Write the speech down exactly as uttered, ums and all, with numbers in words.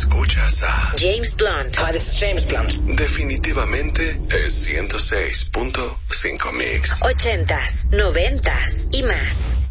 Escuchas a James Blunt. Hi, this is James Blunt. Definitivamente es ciento seis punto cinco Mix. Ochentas, noventas y más.